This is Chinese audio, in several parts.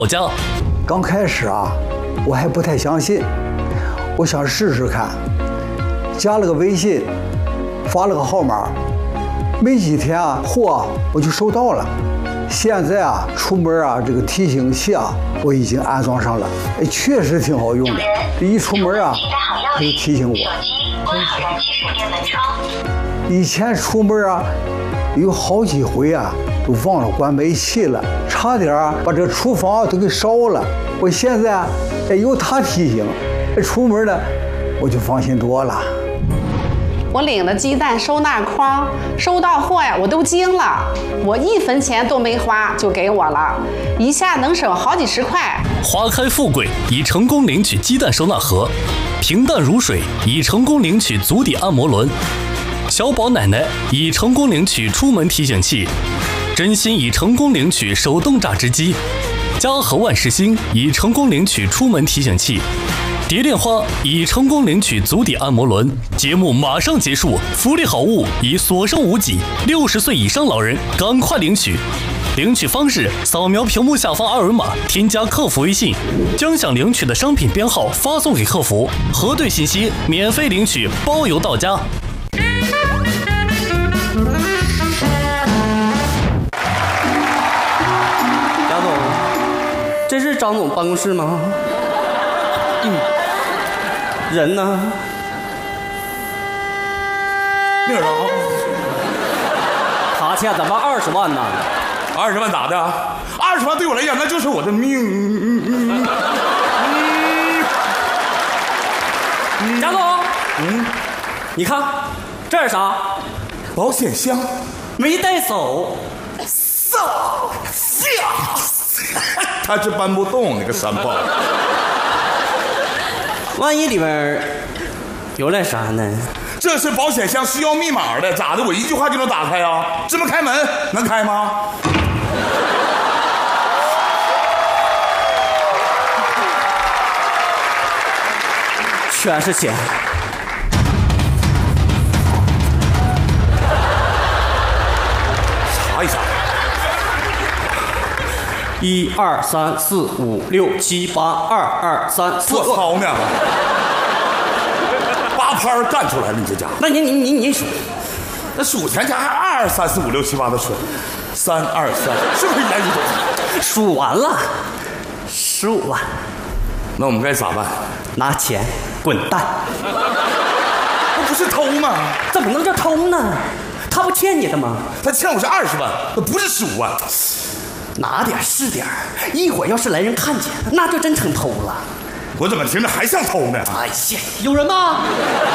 我家刚开始啊，我还不太相信，我想试试看，加了个微信，发了个号码，没几天啊，货我就收到了。现在啊，出门啊，这个提醒器啊，我已经安装上了，确实挺好用的。一出门啊，它就提醒我。关好燃气手电门窗。以前出门啊，有好几回啊，都忘了关煤气了，差点把这厨房都给烧了。我现在有它提醒，出门呢我就放心多了。 我领的鸡蛋收纳筐收到货呀，我都惊了，我1分钱都没花就给我了，一下能省好几十块。 花开富贵已成功领取鸡蛋收纳盒，平淡如水已成功领取足底按摩轮，小宝奶奶已成功领取出门提醒器，真心已成功领取手动榨汁机，嘉禾万事兴已成功领取出门提醒器，蝶恋花已成功领取足底按摩轮。节目马上结束，福利好物已所剩无几，60岁以上老人赶快领取。领取方式：扫描屏幕下方二维码，添加客服微信，将想领取的商品编号发送给客服，核对信息，免费领取，包邮到家。 贾总，这是张总办公室吗？人呢？ 那个啊， 他欠咱们20万呢。 20万咋的？20万对我来讲那就是我的命。 贾总，你看这是啥？ 保险箱没带走。 他是搬不动那个山炮。 万一里边有点啥呢？ 这是保险箱需要密码的，咋的？我一句话就能打开啊？这么开门能开吗？ 全是钱。 查一下。 1、2、3、4、5、6、7、8，2、2、3、4。 做操呢？8拍干出来了，你这家伙。 那你数， 那数钱家还2、3、4、5、6、7、8的数，3、2、3，是不是1、2、3？ 数完了，15万。 那我们该咋办？ 拿钱滚蛋！ 那不是偷吗？ 怎么能叫偷呢？他不欠你的吗？ 他欠我是20万，那不是15万。 拿点是点，一会儿要是来人看见，那就真成偷了。 我怎么听着还像偷呢？ 哎呀，有人吗？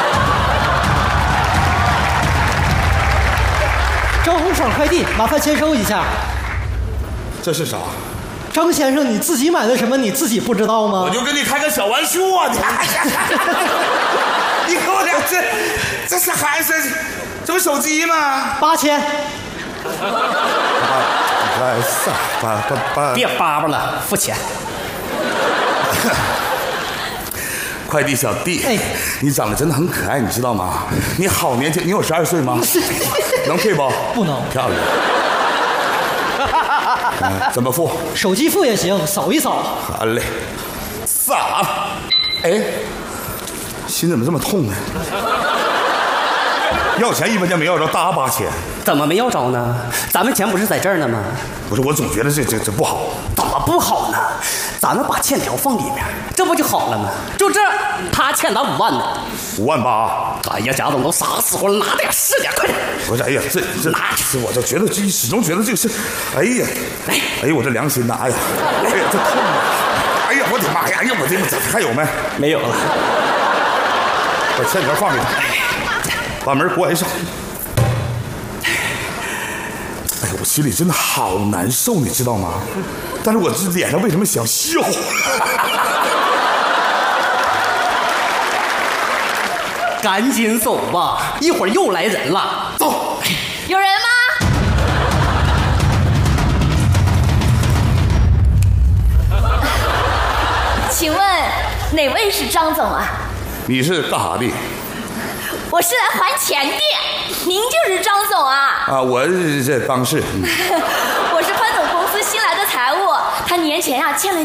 张红爽快递，麻烦签收一下。 这是啥？ 张先生，你自己买的什么？你自己不知道吗？ 我就跟你开个小玩笑啊！你给我俩这是还是这不手机吗 ？8000。 别叭叭了，付钱。 快递小弟，你长得真的很可爱，你知道吗？你好年轻，你有12岁吗？能退不？ 不能。 漂亮。怎么付？ 手机付也行，扫一扫。 好嘞，扫。哎，心怎么这么痛呢？要钱1分钱没要着，大8000。 怎么没要着呢？咱们钱不是在这儿呢吗？ 不是，我总觉得这不好。 怎么不好呢？咱们把欠条放里面，这不就好了吗？就这，他欠咱5万呢。 5万8。 哎呀，贾总都啥时候了，拿点是点，快点！ 不是，哎呀，这拿去！我就觉得始终觉得这个是，哎呀，哎呀，我这良心呐，哎呀，哎呀，这痛啊！哎呀，我的妈呀！哎呀，我这还有没？ 没有了。 把欠条放里头，把门关上。哎呀，我心里真的好难受，你知道吗？但是我这脸上为什么想笑？ 赶紧走吧，一会儿又来人了。走。 有人吗？请问哪位是张总啊？ 你是干啥的？ 我是来还钱的。您就是张总啊？ 啊，我这刚是。 我是潘总公司新来的财务，他年前欠了